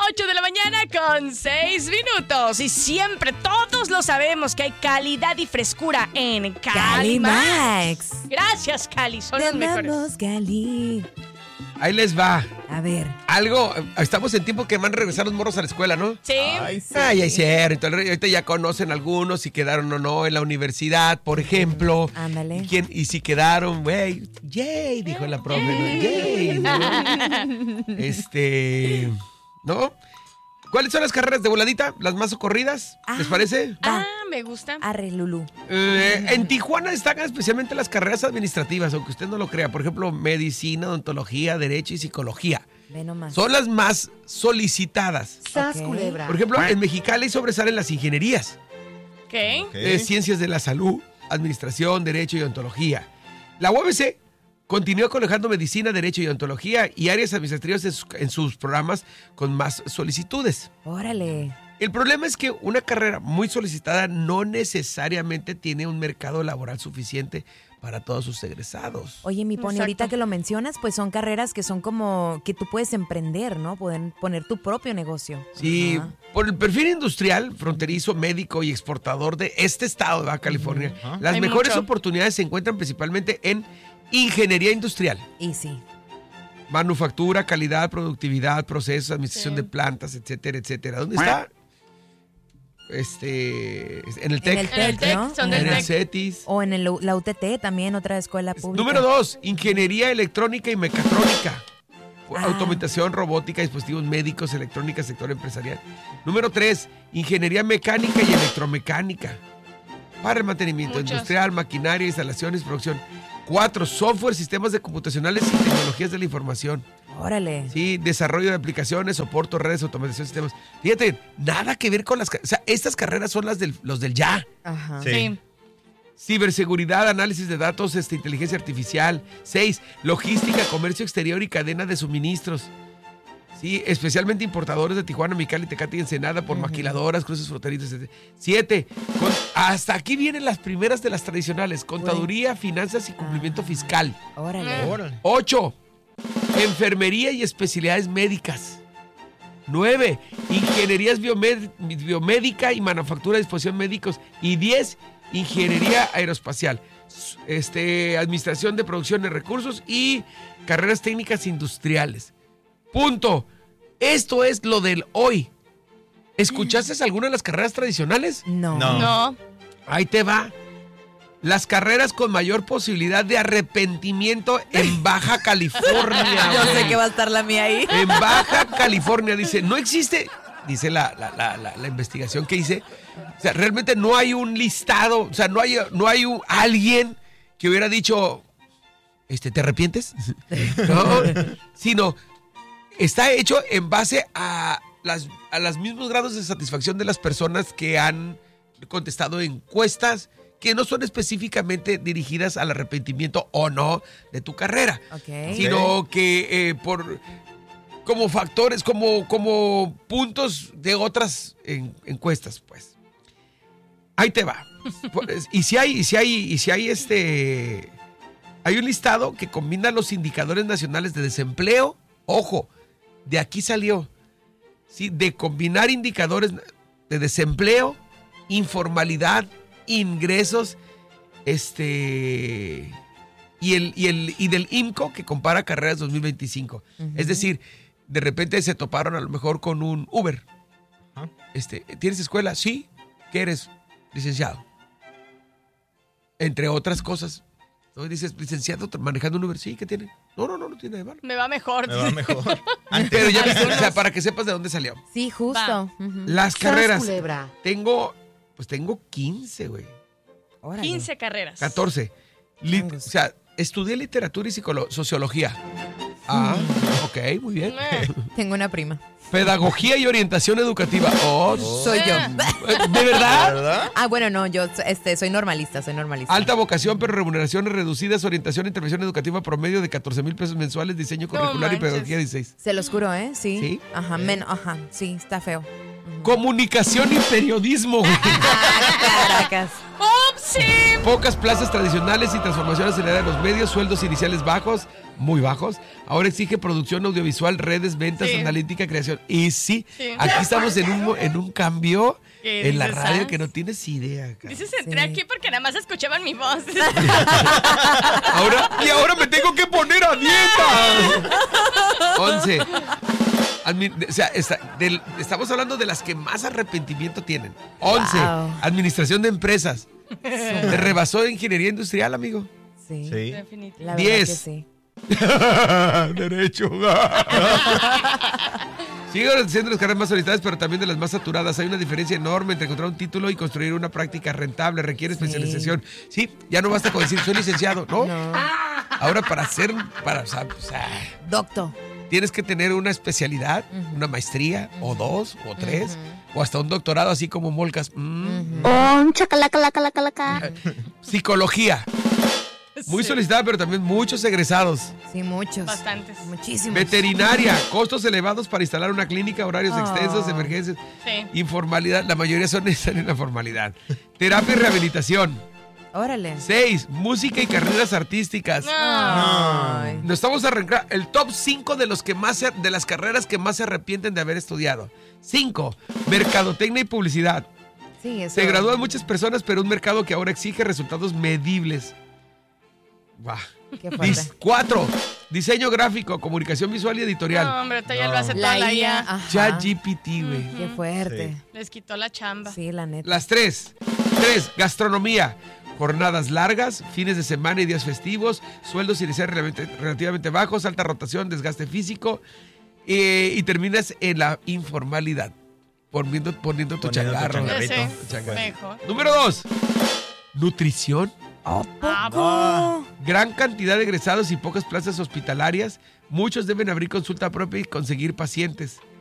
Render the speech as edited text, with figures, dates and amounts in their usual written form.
8 de la mañana con 6 minutos. Y siempre, todos lo sabemos que hay calidad y frescura en Calimax. Gracias, Cali, son los mejores. Vamos, Cali. Ahí les va. A ver. Estamos en tiempo que van a regresar los morros a la escuela, ¿no? Sí. Ya hicieron. Ahorita ya conocen algunos si quedaron o no en la universidad, por ejemplo. Ándale. Y si quedaron, güey, yay, dijo la profe, ¿no? Yay, ¿no? ¿No? ¿Cuáles son las carreras de voladita? ¿Las más socorridas? ¿Les parece? Me gusta. Arre, Lulú. En Tijuana destacan especialmente las carreras administrativas, aunque usted no lo crea. Por ejemplo, medicina, odontología, derecho y psicología. Ve nomás. Son las más solicitadas. ¡Sas, culebra! Por ejemplo, en Mexicali sobresalen las ingenierías. ¿Qué? Ciencias de la salud, administración, derecho y odontología. La UABC continúa colejando medicina, derecho y odontología y áreas administrativas en sus programas con más solicitudes. Órale. El problema es que una carrera muy solicitada no necesariamente tiene un mercado laboral suficiente para todos sus egresados. Oye, mi Pony, ahorita que lo mencionas, pues son carreras que son como que tú puedes emprender, ¿no? Pueden poner tu propio negocio. Sí, Ajá. por el perfil industrial, fronterizo, médico y exportador de este estado de Baja California, las Hay mejores mucho. oportunidades se encuentran principalmente en ingeniería industrial. Y sí. Manufactura, calidad, productividad, procesos, administración de plantas, etcétera, etcétera. ¿Dónde está? En el TEC. En el TEC, ¿no? son En del el TEC. CETIS. O en la UTT también, otra escuela pública. Número 2, ingeniería electrónica y mecatrónica. Automatización, robótica, dispositivos médicos, electrónica, sector empresarial. Número 3, ingeniería mecánica y electromecánica. Para el mantenimiento Muchos. industrial, maquinaria, instalaciones, producción. 4, software, sistemas de computacionales y tecnologías de la información. Órale. Sí, desarrollo de aplicaciones, soporte, redes, automatización de sistemas. Fíjate, nada que ver con o sea, estas carreras son los del ya. Ajá. Sí. Ciberseguridad, análisis de datos, inteligencia artificial. 6, logística, comercio exterior y cadena de suministros. Sí, especialmente importadores de Tijuana, Mexicali, Tecate y Ensenada por maquiladoras, cruces fronterizas, etc. 7, hasta aquí vienen las primeras de las tradicionales. Contaduría, finanzas y cumplimiento fiscal. Órale. 8, enfermería y especialidades médicas. 9, ingenierías biomédica y manufactura de disposición médicos. Y 10, ingeniería aeroespacial, administración de producción de recursos y carreras técnicas industriales. Punto. Esto es lo del hoy. ¿Escuchaste alguna de las carreras tradicionales? No. Ahí te va. Las carreras con mayor posibilidad de arrepentimiento en Baja California. Yo sé güey. que va a estar la mía ahí. En Baja California, dice, no existe, dice la investigación que hice, o sea, realmente no hay un listado, o sea, no hay alguien que hubiera dicho, ¿te arrepientes? No, sino está hecho en base a los mismos grados de satisfacción de las personas que han contestado encuestas que no son específicamente dirigidas al arrepentimiento o no de tu carrera, sino que como factores, como puntos de otras encuestas, pues. Ahí te va. Y si hay hay un listado que combina los indicadores nacionales de desempleo. Ojo, de aquí salió. Sí, de combinar indicadores de desempleo, informalidad, ingresos, y del IMCO que compara carreras 2025. Es decir, de repente se toparon a lo mejor con un Uber. ¿Tienes escuela? Sí. ¿Qué eres? Licenciado. Entre otras cosas. Entonces dices, licenciado manejando un Uber. Sí, ¿qué tiene? No tiene de malo. Me va mejor. Pero ya viste, o sea, para que sepas de dónde salió. Sí, justo. Las carreras. Tengo 15, güey. 15 carreras. 14. O sea, estudié literatura y sociología. Ok, muy bien. Tengo una prima. Pedagogía y orientación educativa. Soy yo. ¿De verdad? Bueno, no, yo soy normalista. Alta vocación, pero remuneraciones reducidas, orientación e intervención educativa promedio de 14,000 pesos mensuales, diseño curricular y pedagogía 16. Se los juro, ¿eh? Sí. ¿Sí? Ajá, sí, está feo. Comunicación y periodismo, güey. Caracas. ¡Ups! Sí. Pocas plazas tradicionales y transformación acelerada de los medios, sueldos iniciales bajos, muy bajos. Ahora exige producción audiovisual, redes, ventas, analítica, creación. Y sí, aquí estamos en un cambio en la radio que no tienes idea. Cara. Dices, entré aquí porque nada más escuchaban mi voz. ahora me tengo que poner a dieta. 11. O sea, estamos hablando de las que más arrepentimiento tienen. 11. Wow. Administración de empresas. Te rebasó ingeniería industrial, amigo. Sí. Definitivamente. 10. Sí. Derecho. Siguen siendo las carreras más solicitadas, pero también de las más saturadas. Hay una diferencia enorme entre encontrar un título y construir una práctica rentable. Requiere especialización. Sí, ya no basta con decir soy licenciado, ¿no? Ahora para doctor. Tienes que tener una especialidad, una maestría, o 2, o 3, o hasta un doctorado, así como Molcas. Psicología. Muy solicitada, pero también muchos egresados. Sí, muchos. Bastantes. Muchísimos. Veterinaria, costos elevados para instalar una clínica, horarios extensos, emergencias. Sí. Informalidad, la mayoría están en la formalidad. Terapia y rehabilitación. Órale. 6, música y carreras artísticas. Nos estamos arrancando el top 5 de las carreras que más se arrepienten de haber estudiado. 5, mercadotecnia y publicidad. Sí, eso. Se gradúan muchas personas, pero un mercado que ahora exige resultados medibles. Bah. Qué fuerte. 4, diseño gráfico, comunicación visual y editorial. No, hombre, ya lo hace toda la IA. ChatGPT, güey. Qué fuerte. Sí. Les quitó la chamba. Sí, la neta. Las 3, gastronomía. Jornadas largas, fines de semana y días festivos, sueldos iniciales relativamente bajos, alta rotación, desgaste físico y terminas en la informalidad, poniendo tu changarro. Número 2, nutrición. Gran cantidad de egresados y pocas plazas hospitalarias. Muchos deben abrir consulta propia y conseguir pacientes.